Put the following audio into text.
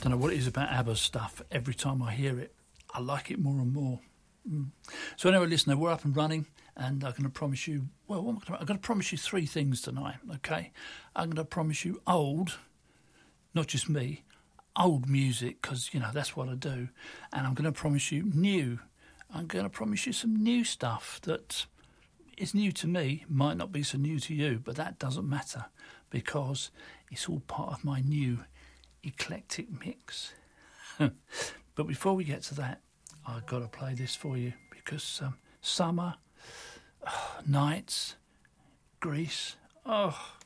Don't know what it is about ABBA's stuff. Every time I hear it, I like it more and more. So anyway, listener, we're up and running, and I'm going to promise you, well, I'm going to promise you three things tonight, okay? I'm going to promise you old, not just me, old music, because, you know, that's what I do. And I'm going to promise you new. I'm going to promise you some new stuff that is new to me, might not be so new to you, but that doesn't matter because it's all part of my new eclectic mix. But before we get to that, I've got to play this for you because summer, nights, Greece,